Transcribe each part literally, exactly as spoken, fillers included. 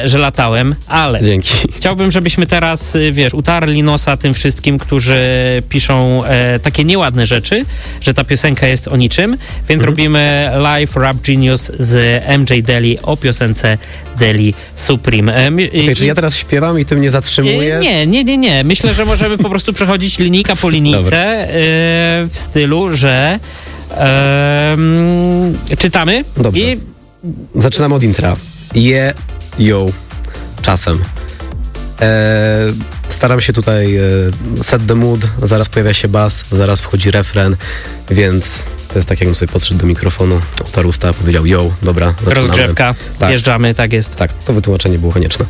że latałem, ale Dzięki. chciałbym, żebyśmy teraz, wiesz, utarli nosa tym wszystkim, którzy piszą e, takie nieładne rzeczy, że ta piosenka jest o niczym, więc mhm. robimy live Rap Genius z M J Deli o piosence Deli Supreme. E, okay, czy ja teraz śpiewam i ty mnie zatrzymujesz? Nie, nie, nie, nie. Myślę, że możemy po prostu przechodzić linijka po linijce e, w stylu, że e, czytamy. Dobrze. I zaczynam od intra. Je, yo, czasem. E, staram się tutaj e, set the mood, zaraz pojawia się bas, zaraz wchodzi refren, więc to jest tak, jakbym sobie podszedł do mikrofonu, otarł usta, powiedział yo, dobra, zaczynamy. Rozgrzewka, tak. Wjeżdżamy, tak jest. Tak, to wytłumaczenie było konieczne.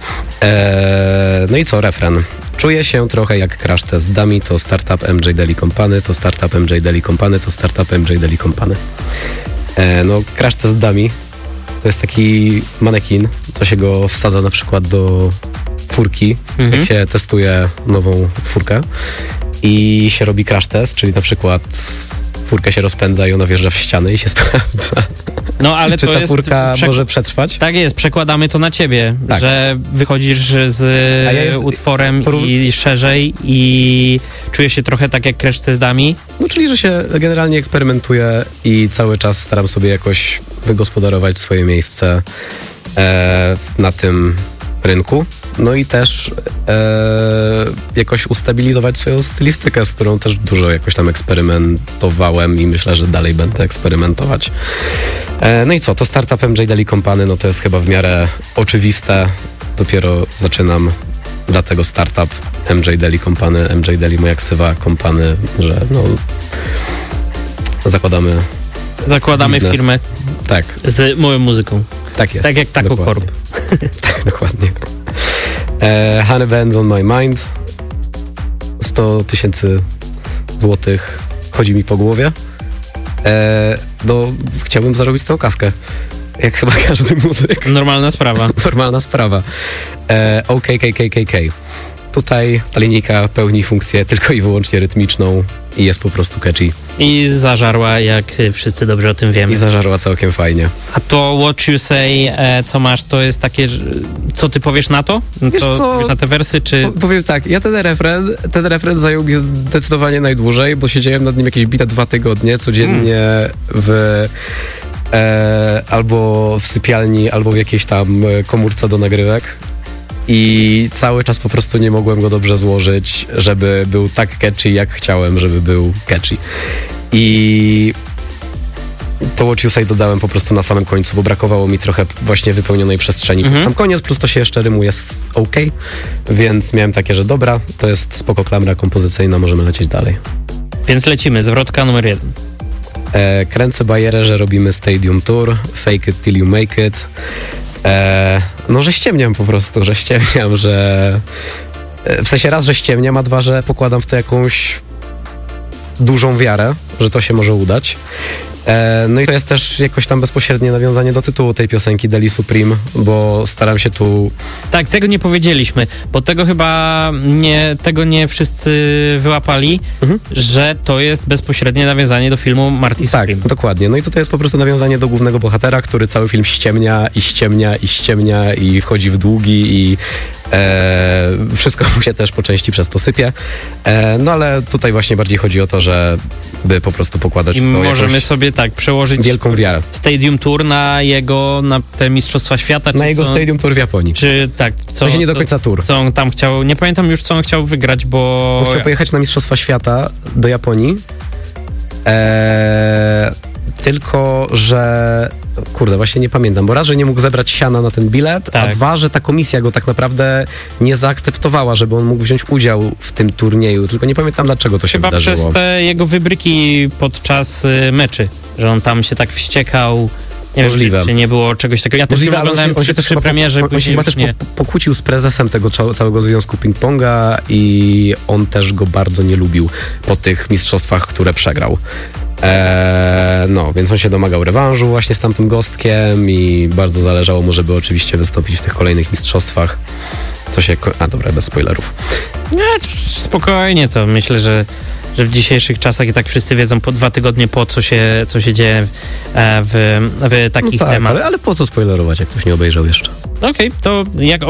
E, no i co, refren. Czuję się trochę jak Crash Test Dummy, to startup M J Deli Company, to startup M J Deli Company, to startup M J Deli Company. E, no, Crash Test Dummy to jest taki manekin, co się go wsadza na przykład do furki, mhm. jak się testuje nową furkę i się robi crash test, czyli na przykład furka się rozpędza i ona wjeżdża w ścianę i się sprawdza. No, ale czy to ta jest furka przek- może przetrwać? Tak jest, przekładamy to na ciebie, tak. że wychodzisz z ja jest, utworem porów... i szerzej i czujesz się trochę tak jak Crash Test Dummy. No, czyli, że się generalnie eksperymentuję i cały czas staram sobie jakoś wygospodarować swoje miejsce e, na tym rynku. No i też e, jakoś ustabilizować swoją stylistykę, z którą też dużo jakoś tam eksperymentowałem i myślę, że dalej będę eksperymentować. E, no i co, to startup M J Deli Company, no to jest chyba w miarę oczywiste. Dopiero zaczynam, dlatego startup M J Deli Company, M J Deli moja ksywa, Company, że no zakładamy Zakładamy biznes. Firmę tak. z moją muzyką. Tak jest. Tak jak Taco Corp. Tak, dokładnie. E, Honey Bands on my mind. sto tysięcy złotych chodzi mi po głowie. E, no, chciałbym zarobić tą kaskę. Jak chyba każdy muzyk. Normalna sprawa. Normalna sprawa. E, OK, K, K, K, K. Tutaj ta linijka pełni funkcję tylko i wyłącznie rytmiczną i jest po prostu catchy. I zażarła, jak wszyscy dobrze o tym wiemy. I zażarła całkiem fajnie. A to What You Say, e, co masz, to jest takie, co ty powiesz na to? Wiesz co, co? Powiesz na te wersy, czy... Powiem tak, ja ten refren, ten refren zajął mi zdecydowanie najdłużej, bo siedziałem nad nim jakieś bite dwa tygodnie, codziennie hmm. w... E, albo w sypialni, albo w jakiejś tam komórce do nagrywek. I cały czas po prostu nie mogłem go dobrze złożyć, żeby był tak catchy, jak chciałem, żeby był catchy. I to What You Say dodałem po prostu na samym końcu, bo brakowało mi trochę właśnie wypełnionej przestrzeni. Mhm. Sam koniec, plus to się jeszcze rymuje z OK, więc miałem takie, że dobra, to jest spoko klamra kompozycyjna, możemy lecieć dalej. Więc lecimy, zwrotka numer jeden. E, kręcę bajerę, że robimy Stadium Tour, fake it till you make it. E, no, że ściemniam po prostu, że ściemniam, że... W sensie raz, że ściemniam, a dwa, że pokładam w to jakąś dużą wiarę, że to się może udać. E, no i to jest też jakoś tam bezpośrednie nawiązanie do tytułu tej piosenki Deli Supreme, bo staram się tu... Tak, tego nie powiedzieliśmy, bo tego chyba nie, tego nie wszyscy wyłapali, mhm. że to jest bezpośrednie nawiązanie do filmu Marty Supreme. Tak, dokładnie. No i tutaj jest po prostu nawiązanie do głównego bohatera, który cały film ściemnia i ściemnia i ściemnia i wchodzi w długi i e, wszystko mu się też po części przez to sypie. E, no ale tutaj właśnie bardziej chodzi o to, że by po prostu pokładać I w to możemy sobie tak przełożyć wielką wiarę. Stadium Tour na jego, na te Mistrzostwa Świata. Na jego co, Stadium Tour w Japonii. Czy tak, co... To się nie do końca tour. Co on tam chciał, nie pamiętam już, co on chciał wygrać, bo... bo chciał pojechać na Mistrzostwa Świata do Japonii, eee, tylko że... Kurde, właśnie nie pamiętam, bo raz, że nie mógł zebrać siana na ten bilet, tak. a dwa, że ta komisja go tak naprawdę nie zaakceptowała, żeby on mógł wziąć udział w tym turnieju, tylko nie pamiętam, dlaczego to się Chyba wydarzyło. Chyba przez te jego wybryki podczas y, meczy, że on tam się tak wściekał. Nie Możliwe. wiem, czy, czy nie było czegoś takiego. Ja Możliwe, też oglądałem przy, przy premierze. On się chyba też nie. pokłócił z prezesem tego całego związku ping-ponga i on też go bardzo nie lubił po tych mistrzostwach, które przegrał. Eee, no, więc on się domagał rewanżu właśnie z tamtym gostkiem i bardzo zależało mu, żeby oczywiście wystąpić w tych kolejnych mistrzostwach. Co się... A dobra, bez spoilerów. Nie, spokojnie, to myślę, że że w dzisiejszych czasach i tak wszyscy wiedzą po dwa tygodnie po, co się, co się dzieje e, w, w takich no tak, tematach. Ale, ale po co spoilerować, jak ktoś nie obejrzał jeszcze? Okej, okay, to jak